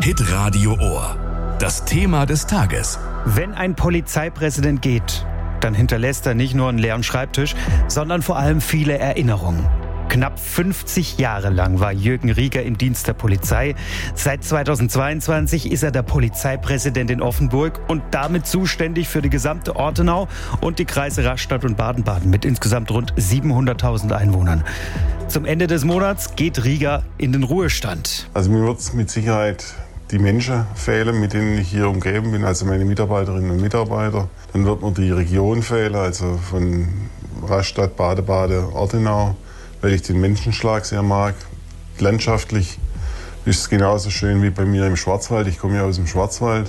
Hitradio Ohr. Das Thema des Tages. Wenn ein Polizeipräsident geht, dann hinterlässt er nicht nur einen leeren Schreibtisch, sondern vor allem viele Erinnerungen. Knapp 50 Jahre lang war Jürgen Rieger im Dienst der Polizei. Seit 2022 ist er der Polizeipräsident in Offenburg und damit zuständig für die gesamte Ortenau und die Kreise Rastatt und Baden-Baden mit insgesamt rund 700.000 Einwohnern. Zum Ende des Monats geht Rieger in den Ruhestand. Also mir wird es mit Sicherheit die Menschen fehlen, mit denen ich hier umgeben bin, also meine Mitarbeiterinnen und Mitarbeiter. Dann wird mir die Region fehlen, also von Rastatt, Bade, Ortenau, weil ich den Menschenschlag sehr mag. Landschaftlich ist es genauso schön wie bei mir im Schwarzwald. Ich komme ja aus dem Schwarzwald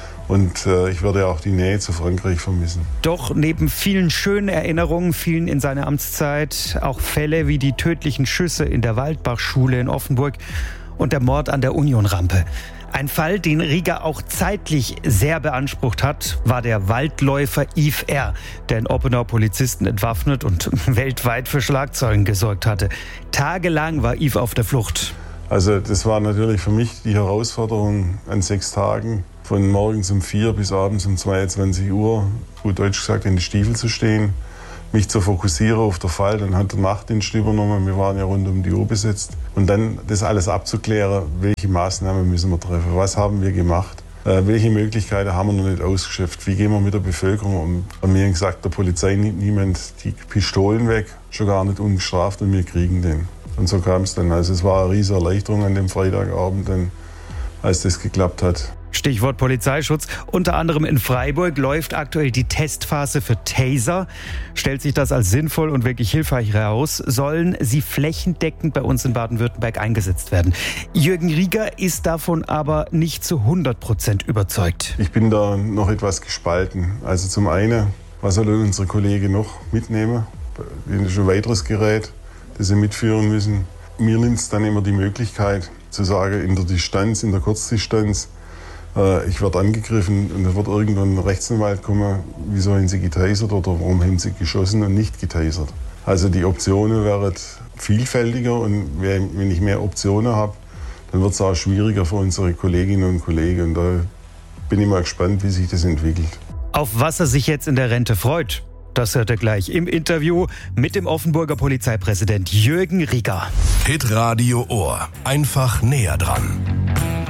und ich werde auch die Nähe zu Frankreich vermissen. Doch neben vielen schönen Erinnerungen fielen in seiner Amtszeit auch Fälle wie die tödlichen Schüsse in der Waldbachschule in Offenburg und der Mord an der Unionrampe. Ein Fall, den Rieger auch zeitlich sehr beansprucht hat, war der Waldläufer Yves R., der in Oppenau Polizisten entwaffnet und weltweit für Schlagzeilen gesorgt hatte. Tagelang war Yves auf der Flucht. Also das war natürlich für mich die Herausforderung an 6 Tagen, von morgens um 4 bis abends um 22 Uhr, gut deutsch gesagt, in die Stiefel zu stehen, mich zu fokussieren auf den Fall. Dann hat der Nachtdienst übernommen, wir waren ja rund um die Uhr besetzt. Und dann das alles abzuklären, welche Maßnahmen müssen wir treffen, was haben wir gemacht, welche Möglichkeiten haben wir noch nicht ausgeschöpft, wie gehen wir mit der Bevölkerung um. Und mir gesagt, der Polizei nimmt niemand die Pistolen weg, schon gar nicht ungestraft und wir kriegen den. Und so kam es dann. Also es war eine riesige Erleichterung an dem Freitagabend, dann, als das geklappt hat. Stichwort Polizeischutz. Unter anderem in Freiburg läuft aktuell die Testphase für Taser. Stellt sich das als sinnvoll und wirklich hilfreich heraus, sollen sie flächendeckend bei uns in Baden-Württemberg eingesetzt werden. Jürgen Rieger ist davon aber nicht zu 100% überzeugt. Ich bin da noch etwas gespalten. Also zum einen, was sollen unsere Kollegen noch mitnehmen? Das ist ein weiteres Gerät, das sie mitführen müssen. Mir nimmt es dann immer die Möglichkeit zu sagen, in der Distanz, in der Kurzdistanz, ich werde angegriffen und da wird irgendwann ein Rechtsanwalt kommen, wieso haben sie getasert oder warum haben sie geschossen und nicht getasert. Also die Optionen wären vielfältiger und wenn ich mehr Optionen habe, dann wird es auch schwieriger für unsere Kolleginnen und Kollegen. Und da bin ich mal gespannt, wie sich das entwickelt. Auf was er sich jetzt in der Rente freut, das hört er gleich im Interview mit dem Offenburger Polizeipräsident Jürgen Rieger. Hitradio Ohr. Einfach näher dran.